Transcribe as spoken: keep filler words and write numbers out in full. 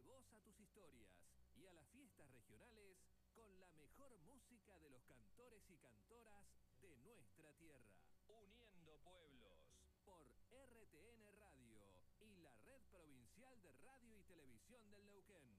voz a tus historias y a las fiestas regionales con la mejor música de los cantores y cantoras de nuestra tierra. Uniendo pueblos por R T N Radio y la Red Provincial de Radio y Televisión del Neuquén.